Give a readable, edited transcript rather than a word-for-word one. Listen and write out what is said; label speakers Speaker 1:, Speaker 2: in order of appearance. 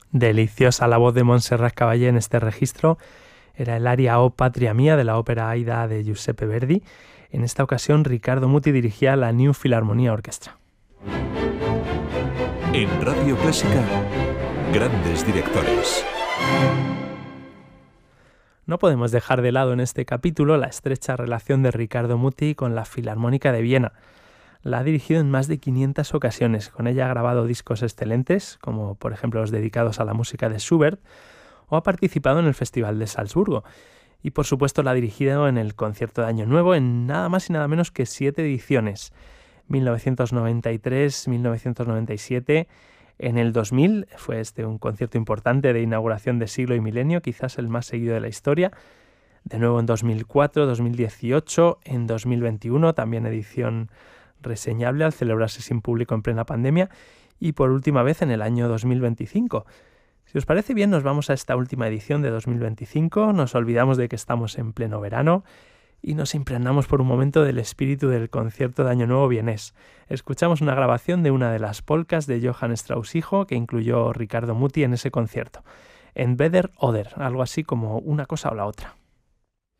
Speaker 1: Deliciosa la voz de Montserrat Caballé en este registro. Era el aria O Patria Mía de la ópera Aida de Giuseppe Verdi. En esta ocasión, Riccardo Muti dirigía la New Philharmonia Orchestra.
Speaker 2: En Radio Clásica, grandes directores.
Speaker 1: No podemos dejar de lado en este capítulo la estrecha relación de Riccardo Muti con la Filarmónica de Viena. La ha dirigido en más de 500 ocasiones. Con ella ha grabado discos excelentes, como por ejemplo los dedicados a la música de Schubert, o ha participado en el Festival de Salzburgo. Y por supuesto la ha dirigido en el Concierto de Año Nuevo en nada más y nada menos que 7 ediciones. 1993, 1997... En el 2000 fue un concierto importante de inauguración de Siglo y Milenio, quizás el más seguido de la historia. De nuevo en 2004, 2018, en 2021, también edición reseñable al celebrarse sin público en plena pandemia. Y por última vez en el año 2025. Si os parece bien, nos vamos a esta última edición de 2025, nos olvidamos de que estamos en pleno verano y nos impregnamos por un momento del espíritu del concierto de Año Nuevo vienés. Escuchamos una grabación de una de las polcas de Johann Strauss hijo que incluyó Riccardo Muti en ese concierto. Entweder oder, algo así como una cosa o la otra.